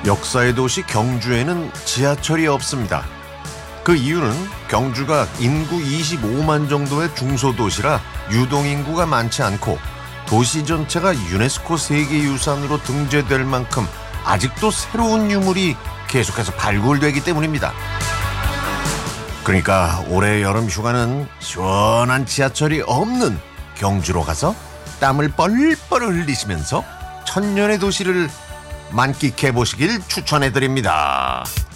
역사의 도시 경주에는 지하철이 없습니다. 그 이유는 경주가 인구 25만 정도의 중소도시라 유동인구가 많지 않고 도시 전체가 유네스코 세계유산으로 등재될 만큼 아직도 새로운 유물이 계속해서 발굴되기 때문입니다. 그러니까 올해 여름 휴가는 시원한 지하철이 없는 경주로 가서 땀을 뻘뻘 흘리시면서 천년의 도시를 만끽해 보시길 추천해 드립니다.